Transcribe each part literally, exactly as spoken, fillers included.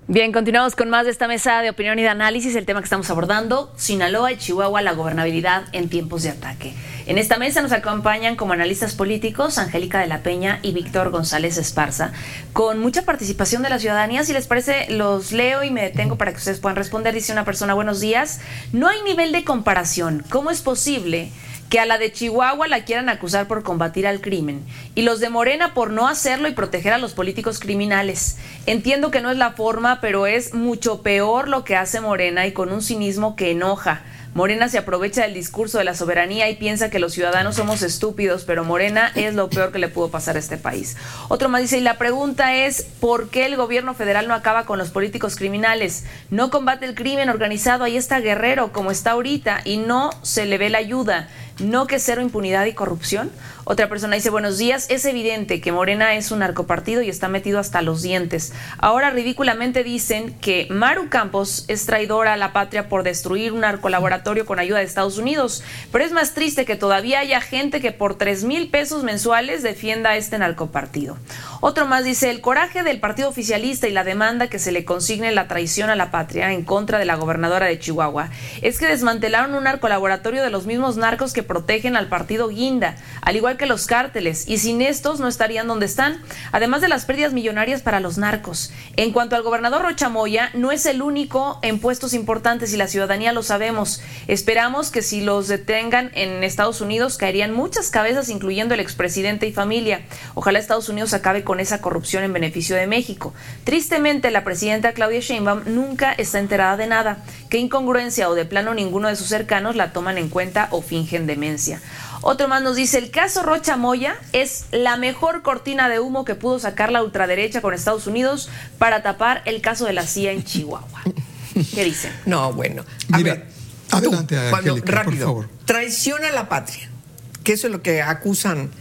Bien, continuamos con más de esta mesa de opinión y de análisis. El tema que estamos abordando, Sinaloa y Chihuahua, la gobernabilidad en tiempos de ataque. En esta mesa nos acompañan como analistas políticos Angélica de la Peña y Víctor González Esparza, con mucha participación de la ciudadanía. Si les parece, los leo y me detengo para que ustedes puedan responder. Dice una persona: buenos días, no hay nivel de comparación. ¿Cómo es posible que a la de Chihuahua la quieran acusar por combatir al crimen y los de Morena por no hacerlo y proteger a los políticos criminales? Entiendo que no es la forma, pero es mucho peor lo que hace Morena, y con un cinismo que enoja. Morena se aprovecha del discurso de la soberanía y piensa que los ciudadanos somos estúpidos, pero Morena es lo peor que le pudo pasar a este país. Otro más dice, y la pregunta es, ¿por qué el gobierno federal no acaba con los políticos criminales? No combate el crimen organizado, ahí está Guerrero como está ahorita y no se le ve la ayuda. ¿No que cero impunidad y corrupción? Otra persona dice, buenos días, es evidente que Morena es un narcopartido y está metido hasta los dientes. Ahora ridículamente dicen que Maru Campos es traidora a la patria por destruir un narcolaboratorio con ayuda de Estados Unidos, pero es más triste que todavía haya gente que por tres mil pesos mensuales defienda a este narcopartido. Otro más dice, el coraje del partido oficialista y la demanda que se le consigne la traición a la patria en contra de la gobernadora de Chihuahua es que desmantelaron un narcolaboratorio de los mismos narcos que protegen al partido Guinda, al igual que los cárteles, y sin estos no estarían donde están, además de las pérdidas millonarias para los narcos. En cuanto al gobernador Rocha Moya, no es el único en puestos importantes y la ciudadanía lo sabemos. Esperamos que si los detengan en Estados Unidos caerían muchas cabezas, incluyendo el expresidente y familia. Ojalá Estados Unidos acabe con esa corrupción en beneficio de México. Tristemente, la presidenta Claudia Sheinbaum nunca está enterada de nada. ¿Qué incongruencia o de plano ninguno de sus cercanos la toman en cuenta o fingen demencia? Otro más nos dice, el caso Rocha Moya es la mejor cortina de humo que pudo sacar la ultraderecha con Estados Unidos para tapar el caso de la C I A en Chihuahua. ¿Qué dicen? No, bueno. A Mira, ver, adelante, tú, cuando, Angélica, rápido, por favor. Traición a la patria, que eso es lo que acusan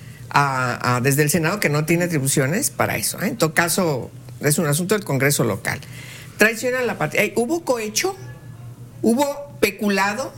a, a, desde el Senado, que no tiene atribuciones para eso, ¿eh? En todo caso, es un asunto del Congreso local. Traición a la patria. ¿Eh, ¿Hubo cohecho? ¿Hubo peculado?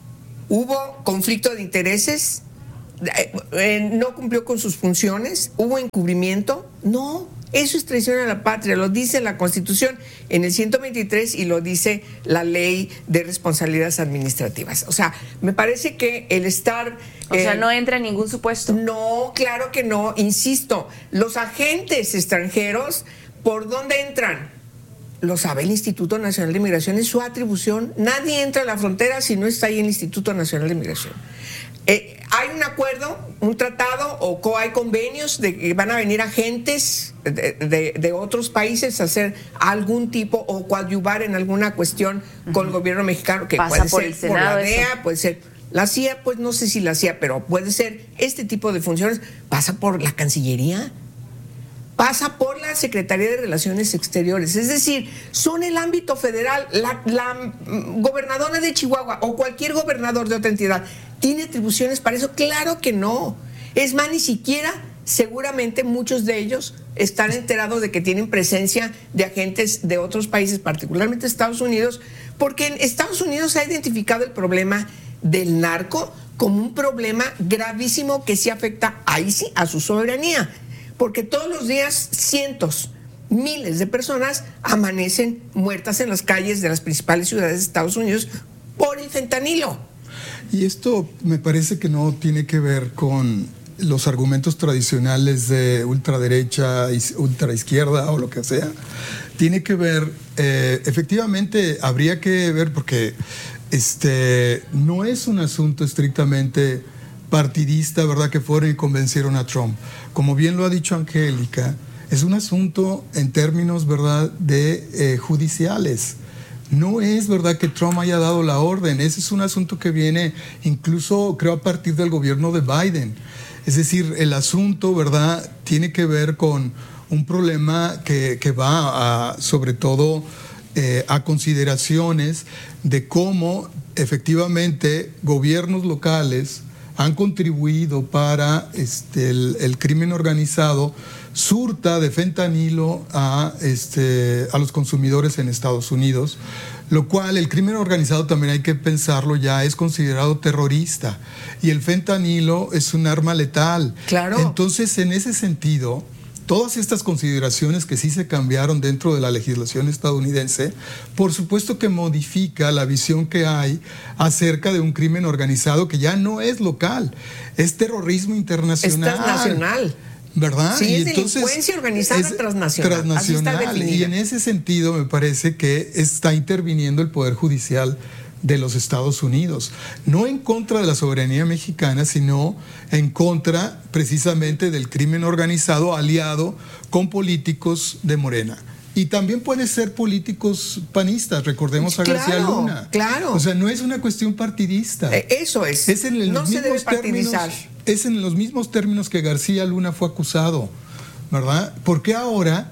¿Hubo conflicto de intereses? Eh, eh, ¿No cumplió con sus funciones? ¿Hubo encubrimiento? No, eso es traición a la patria, lo dice la Constitución en el ciento veintitrés y lo dice la Ley de Responsabilidades Administrativas. O sea, me parece que el estar... O eh, sea, no entra en ningún supuesto. No, claro que no, insisto, los agentes extranjeros, ¿por dónde entran? Lo sabe el Instituto Nacional de Migración, es su atribución. Nadie entra a la frontera si no está ahí el Instituto Nacional de Migración. Eh, hay un acuerdo, un tratado o co hay convenios de que van a venir agentes de, de, de otros países a hacer algún tipo o coadyuvar en alguna cuestión uh-huh. con el gobierno mexicano, que Pasa puede por ser el Senado, por la D E A, eso. puede ser la C I A, pues no sé si la C I A, pero puede ser este tipo de funciones. Pasa por la Cancillería, pasa por la Secretaría de Relaciones Exteriores, es decir, son el ámbito federal. La, la gobernadora de Chihuahua o cualquier gobernador de otra entidad ¿tiene atribuciones para eso? Claro que no. Es más, ni siquiera, seguramente muchos de ellos están enterados de que tienen presencia de agentes de otros países, particularmente Estados Unidos, porque en Estados Unidos se ha identificado el problema del narco como un problema gravísimo que sí afecta, ahí sí, a su soberanía. Porque todos los días cientos, miles de personas amanecen muertas en las calles de las principales ciudades de Estados Unidos por el fentanilo. Y esto me parece que no tiene que ver con los argumentos tradicionales de ultraderecha, ultraizquierda o lo que sea. Tiene que ver, eh, efectivamente, habría que ver porque este no es un asunto estrictamente partidista, ¿verdad?, que fueron y convencieron a Trump. Como bien lo ha dicho Angélica, es un asunto en términos, ¿verdad?, de eh, judiciales. No es verdad que Trump haya dado la orden. Ese es un asunto que viene incluso, creo, a partir del gobierno de Biden. Es decir, el asunto, ¿verdad?, tiene que ver con un problema que, que va a, sobre todo, eh, a consideraciones de cómo efectivamente gobiernos locales han contribuido para este, el, el crimen organizado surta de fentanilo a, este, a los consumidores en Estados Unidos, lo cual el crimen organizado también hay que pensarlo ya es considerado terrorista y el fentanilo es un arma letal. Claro. Entonces, en ese sentido, todas estas consideraciones que sí se cambiaron dentro de la legislación estadounidense, por supuesto que modifica la visión que hay acerca de un crimen organizado que ya no es local, es terrorismo internacional. Es transnacional. ¿Verdad? Sí, y es entonces delincuencia organizada es transnacional. transnacional. Así está definida. Y en ese sentido me parece que está interviniendo el Poder Judicial de los Estados Unidos, no en contra de la soberanía mexicana, sino en contra precisamente del crimen organizado aliado con políticos de Morena. Y también puede ser políticos panistas, recordemos a Claro, García Luna. claro. O sea, no es una cuestión partidista. Eh, Eso es. Es en los no se debe mismos términos, partidizar. es en los mismos términos que García Luna fue acusado, ¿verdad? Porque ahora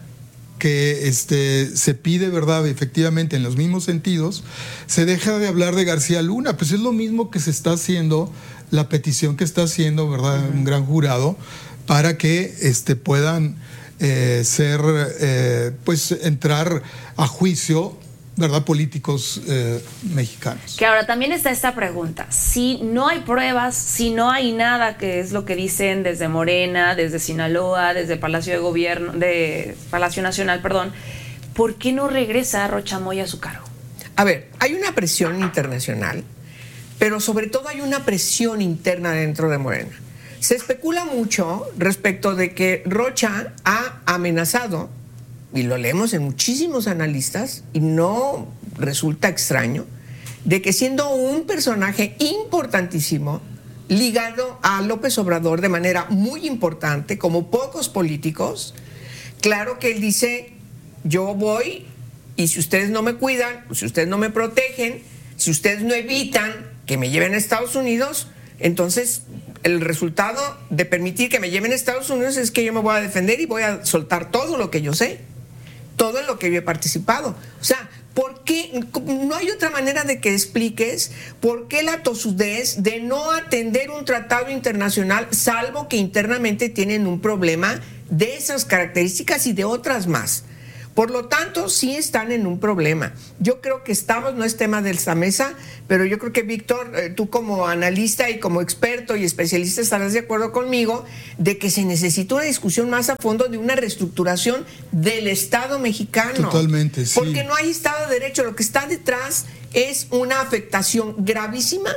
que este, se pide, ¿verdad?, efectivamente en los mismos sentidos, se deja de hablar de García Luna, pues es lo mismo que se está haciendo, la petición que está haciendo, ¿verdad?, uh-huh. un gran jurado, para que este, puedan eh, ser, eh, pues entrar a juicio, ¿verdad?, políticos eh, mexicanos. Que ahora también está esta pregunta, si no hay pruebas, si no hay nada, que es lo que dicen desde Morena, desde Sinaloa, desde Palacio de Gobierno, de Palacio Nacional, perdón, ¿por qué no regresa Rocha Moya a su cargo? A ver, hay una presión internacional, pero sobre todo hay una presión interna dentro de Morena. Se especula mucho respecto de que Rocha ha amenazado, y lo leemos en muchísimos analistas, y no resulta extraño, de que siendo un personaje importantísimo, ligado a López Obrador de manera muy importante, como pocos políticos, claro que él dice, yo voy, y si ustedes no me cuidan, si ustedes no me protegen, si ustedes no evitan que me lleven a Estados Unidos, entonces el resultado de permitir que me lleven a Estados Unidos es que yo me voy a defender y voy a soltar todo lo que yo sé, todo en lo que yo he participado. O sea, ¿por qué? No hay otra manera de que expliques por qué la tosudez de no atender un tratado internacional, salvo que internamente tienen un problema de esas características y de otras más. Por lo tanto, sí están en un problema. Yo creo que estamos, no es tema de esta mesa, pero yo creo que, Víctor, eh, tú como analista y como experto y especialista estarás de acuerdo conmigo de que se necesita una discusión más a fondo de una reestructuración del Estado mexicano. Totalmente, sí. Porque no hay Estado de Derecho. Lo que está detrás es una afectación gravísima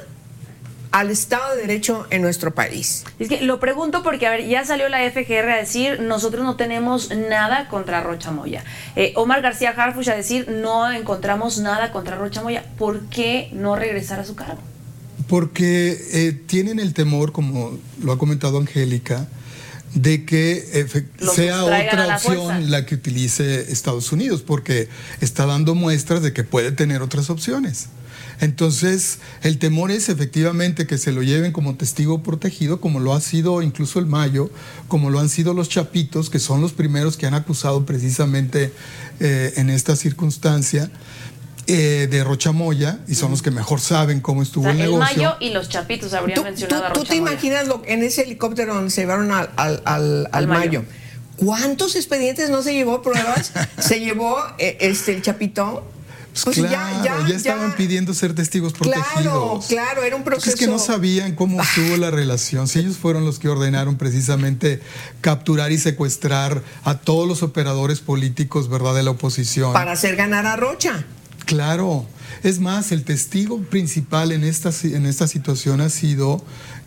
al Estado de Derecho en nuestro país. Es que lo pregunto porque, a ver, ya salió la F G R a decir, nosotros no tenemos nada contra Rocha Moya. Eh, Omar García Harfuch a decir, no encontramos nada contra Rocha Moya. ¿Por qué no regresar a su cargo? Porque eh, tienen el temor, como lo ha comentado Angélica, de que eh, sea otra la opción fuerza. la que utilice Estados Unidos, porque está dando muestras de que puede tener otras opciones. Entonces, el temor es efectivamente que se lo lleven como testigo protegido, como lo ha sido incluso el Mayo, como lo han sido los Chapitos, que son los primeros que han acusado precisamente eh, en esta circunstancia eh, de Rocha Moya, y son uh-huh. los que mejor saben cómo estuvo o sea, el, el negocio. El Mayo y los Chapitos habrían ¿Tú, mencionado tú, a Rocha ¿Tú te Moya? imaginas lo, en ese helicóptero donde se llevaron al, al, al, al Mayo? Mayo? ¿Cuántos expedientes no se llevó pruebas? Se llevó eh, este, el Chapito. Pues claro, ya, ya, ya estaban ya. pidiendo ser testigos protegidos. Claro, claro, era un proceso. Pues es que no sabían cómo estuvo la relación. Si ellos fueron los que ordenaron precisamente capturar y secuestrar a todos los operadores políticos, ¿verdad?, de la oposición. Para hacer ganar a Rocha. Claro. Es más, el testigo principal en esta, en esta situación ha sido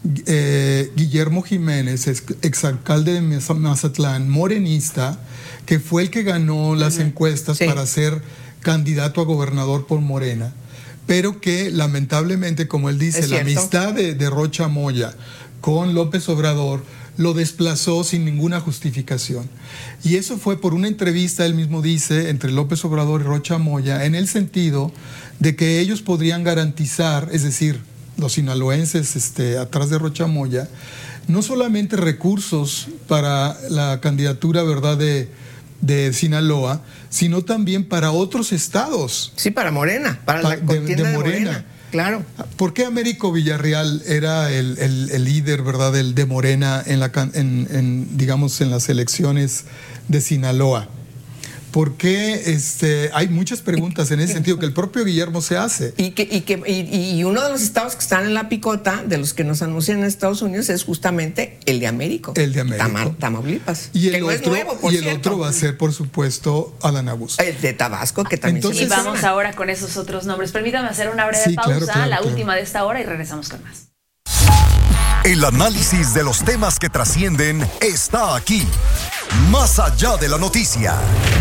eh, Guillermo Jiménez, ex, exalcalde de Mazatlán, morenista, que fue el que ganó las uh-huh. encuestas sí. para ser candidato a gobernador por Morena, pero que lamentablemente, como él dice, la amistad de, de Rocha Moya con López Obrador lo desplazó sin ninguna justificación. Y eso fue por una entrevista, él mismo dice, entre López Obrador y Rocha Moya, en el sentido de que ellos podrían garantizar, es decir, los sinaloenses este, atrás de Rocha Moya, no solamente recursos para la candidatura, ¿verdad?, de de Sinaloa, sino también para otros estados. Sí, para Morena, para pa, la contienda de, de, Morena. de Morena. Claro. ¿Por qué Américo Villarreal era el, el, el líder, verdad, el de Morena en la, en, en, digamos, en las elecciones de Sinaloa? ¿Por qué? Este, hay muchas preguntas en ese sentido que el propio Guillermo se hace. Y, que, y, que, y, y uno de los estados que están en la picota, de los que nos anuncian en Estados Unidos, es justamente el de Américo. El de Américo. Tamar, Tamaulipas. Y el, que no otro, es nuevo, por y el cierto. otro va a ser, por supuesto, Adán Augusto. El de Tabasco, que también Entonces, Y se vamos menciona. ahora con esos otros nombres. Permítame hacer una breve Sí, pausa, claro, claro, la claro. última de esta hora, y regresamos con más. El análisis de los temas que trascienden está aquí, más allá de la noticia.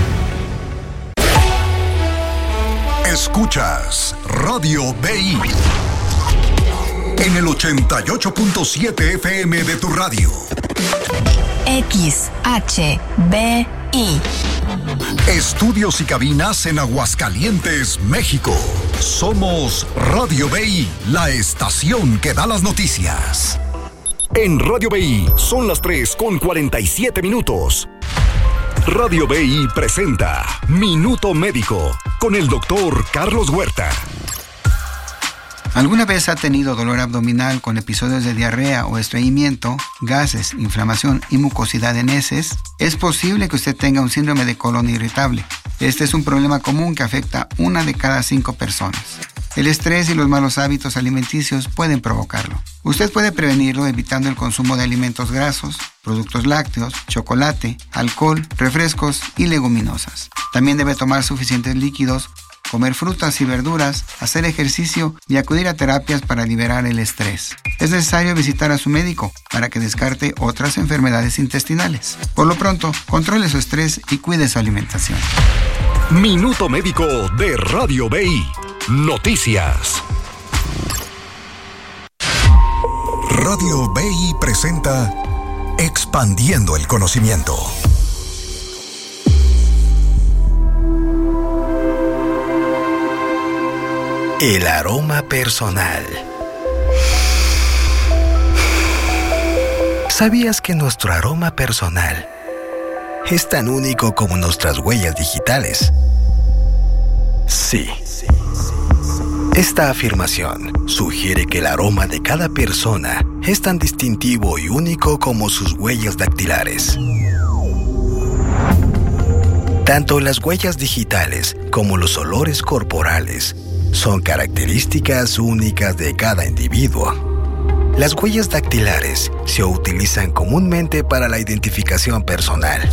Escuchas Radio B I en el ochenta y ocho punto siete F M de tu radio. X H B I. Estudios y cabinas en Aguascalientes, México. Somos Radio B I, la estación que da las noticias. En Radio B I son las tres con cuarenta y siete minutos. Radio B I presenta Minuto Médico con el doctor Carlos Huerta. ¿Alguna vez ha tenido dolor abdominal con episodios de diarrea o estreñimiento, gases, inflamación y mucosidad en heces? Es posible que usted tenga un síndrome de colon irritable. Este es un problema común que afecta a una de cada cinco personas. El estrés y los malos hábitos alimenticios pueden provocarlo. Usted puede prevenirlo evitando el consumo de alimentos grasos, productos lácteos, chocolate, alcohol, refrescos y leguminosas. También debe tomar suficientes líquidos, comer frutas y verduras, hacer ejercicio y acudir a terapias para liberar el estrés. Es necesario visitar a su médico para que descarte otras enfermedades intestinales. Por lo pronto, controle su estrés y cuide su alimentación. Minuto Médico de Radio B I. Noticias. Radio B I presenta Expandiendo el Conocimiento. El aroma personal. ¿Sabías que nuestro aroma personal es tan único como nuestras huellas digitales? Sí. Esta afirmación sugiere que el aroma de cada persona es tan distintivo y único como sus huellas dactilares. Tanto las huellas digitales como los olores corporales son características únicas de cada individuo. Las huellas dactilares se utilizan comúnmente para la identificación personal.